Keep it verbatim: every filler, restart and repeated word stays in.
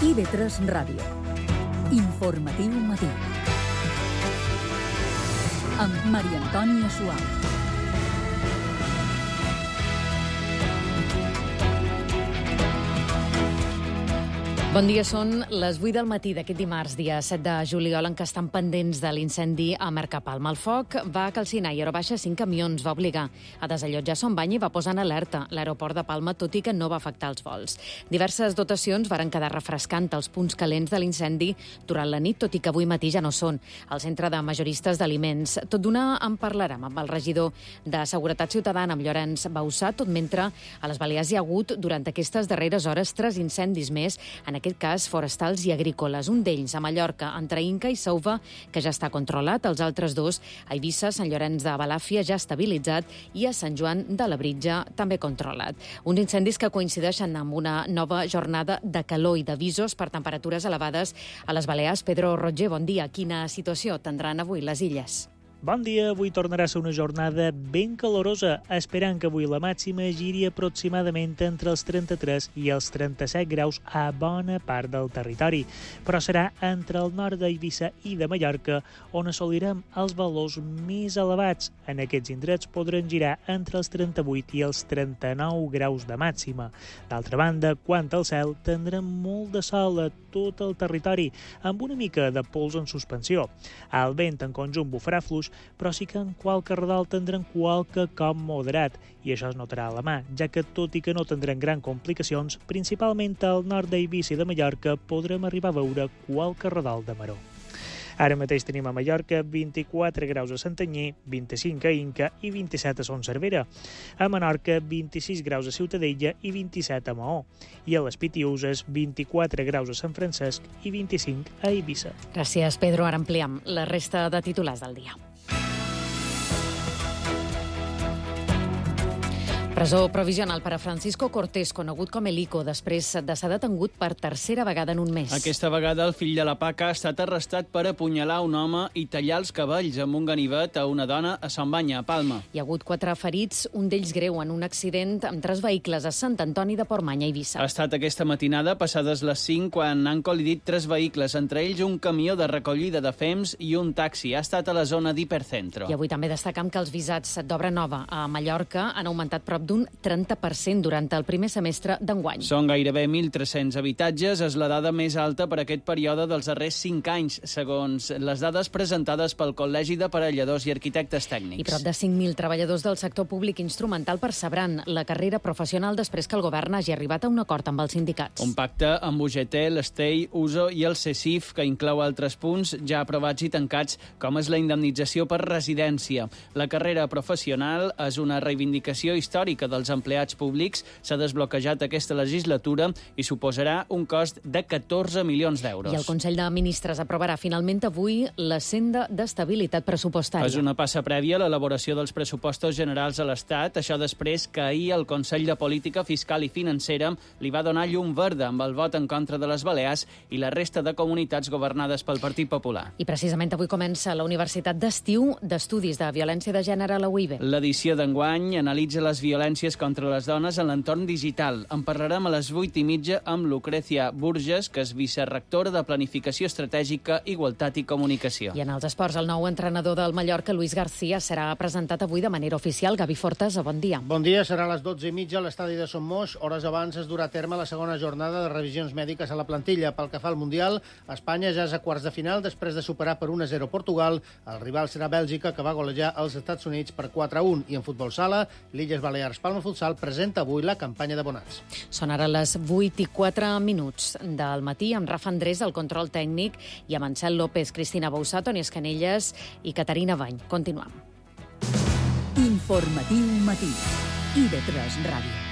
I V tres Ràdio. Informatiu matí. Amb Maria Antònia Suau. Bon dia, són les vuit del matí d'aquest dimarts, dia set de juliol, en què estan pendents de l'incendi a Mercapalma. El foc va calcinar i a hora baixa cinc camions, va obligar a desallotjar Son Bany i va posar en alerta l'aeroport de Palma, tot i que no va afectar els vols. Diverses dotacions varen quedar refrescant els punts calents de l'incendi durant la nit, tot i que avui matí ja no són al centre de majoristes d'aliments. Tot d'una en parlarem amb el regidor de Seguretat Ciutadana, amb Llorenç Bauçà, tot mentre a les Balears hi ha hagut, durant aquestes darreres hores, tres incendis més, en aquest cas forestals i agrícoles. Un d'ells a Mallorca, entre Inca i Sauva, que ja està controlat. Els altres dos, a Eivissa, Sant Llorenç de Balàfia, ja estabilitzat, i a Sant Joan de Labritja, també controlat. Uns incendis que coincideixen amb una nova jornada de calor i d'avisos per temperatures elevades a les Balears. Pedro Roger, bon dia. Quina situació tindran avui les illes? Bon dia, avui tornarà a ser una jornada ben calorosa, esperant que avui la màxima giri aproximadament entre els trenta-tres i els trenta-set graus a bona part del territori, però serà entre el nord d'Eivissa i de Mallorca on assolirem els valors més elevats. En aquests indrets podran girar entre els trenta-vuit i els trenta-nou graus de màxima. D'altra banda, quant al cel, tindrem molt de sol a tot el territori, amb una mica de pols en suspensió. El vent en conjunt bufarà fluix, però sí que en qualque redol tindran qualque cop moderat, i això es notarà a la mà, ja que tot i que no tindran gran complicacions, principalment al nord d'Eivissa i de Mallorca podrem arribar a veure qualque redol de maror. Ara mateix tenim a Mallorca vint-i-quatre graus a Santanyí, vint-i-cinc a Inca i vint-i-set a Son Servera. A Menorca, vint-i-sis graus a Ciutadella i vint-i-set a Maó. I a les Pitiüses, vint-i-quatre graus a Sant Francesc i vint-i-cinc a Eivissa. Gràcies, Pedro. Ara ampliem la resta de titulars del dia. Presó provisional per a Francisco Cortés, conegut com el Ico, després de ser detengut per tercera vegada en un mes. Aquesta vegada el fill de la Paca ha estat arrestat per apunyalar un home i tallar els cabells amb un ganivet a una dona a Son Bany, a Palma. Hi ha hagut quatre ferits, un d'ells greu, en un accident amb tres vehicles a Sant Antoni de Portmany, a Eivissa. Ha estat aquesta matinada, passades les cinc, quan han col·lidit tres vehicles, entre ells un camió de recollida de fems i un taxi. Ha estat a la zona d'Hipercentro. I avui també destacam que els visats d'obra nova a Mallorca han augmentat prop d'un trenta per cent durant el primer semestre d'enguany. Són gairebé mil tres-cents habitatges, és la dada més alta per aquest període dels darrers cinc anys, segons les dades presentades pel Col·legi d'Aparelladors i Arquitectes Tècnics. I prop de cinc mil treballadors del sector públic instrumental percebran la carrera professional després que el govern hagi arribat a un acord amb els sindicats. Un pacte amb U G T, l'Estei, U S O i el CECIF, que inclou altres punts ja aprovats i tancats, com és la indemnització per residència. La carrera professional és una reivindicació històrica dels empleats públics, s'ha desbloquejat aquesta legislatura i suposarà un cost de catorze milions d'euros. I el Consell de Ministres aprovarà finalment avui la senda d'estabilitat pressupostària. És una passa prèvia a l'elaboració dels pressupostos generals a l'Estat, això després que ahir el Consell de Política Fiscal i Financera li va donar llum verda amb el vot en contra de les Balears i la resta de comunitats governades pel Partit Popular. I precisament avui comença la Universitat d'Estiu d'Estudis de Violència de Gènere a la U I B. L'edició d'enguany analitza les violències contra les dones en l'entorn digital. En parlarem a les vuit i mitja amb Lucrecia Burges, que és vicerectora de Planificació Estratègica, Igualtat i Comunicació. I en els esports, el nou entrenador del Mallorca, Luis García, serà presentat avui de manera oficial. Gavi Fortes, bon dia. Bon dia, serà a les dotze i mitja a l'estadi de Son Moix. Hores abans es durà a terme la segona jornada de revisions mèdiques a la plantilla. Pel que fa al Mundial, Espanya ja és a quarts de final després de superar per un a zero Portugal. El rival serà Bèlgica, que va golejar els Estats Units per quatre a un. I en futbol sala, l'Illes Balears Palma Futsal presenta avui la campanya d'abonats. Són ara les vuit i quatre minuts del matí, amb Rafa Andrés, el control tècnic, i amb Ansel López, Cristina Bauçà, Toni Escanelles i Caterina Bany. Continuem. Informatiu matí. I V tres Ràdio.